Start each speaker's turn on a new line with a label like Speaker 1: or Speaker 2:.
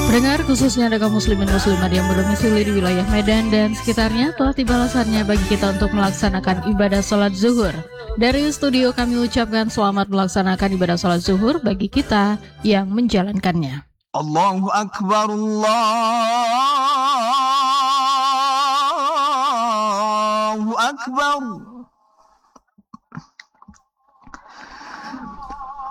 Speaker 1: Pendengar khususnya ada kaum muslimin muslimat yang berdomisili di wilayah Medan dan sekitarnya, telah tiba masanya bagi kita untuk melaksanakan ibadah sholat zuhur. Dari studio kami ucapkan selamat melaksanakan ibadah sholat zuhur bagi kita yang menjalankannya.
Speaker 2: Allahu Akbar, Allahu Akbar.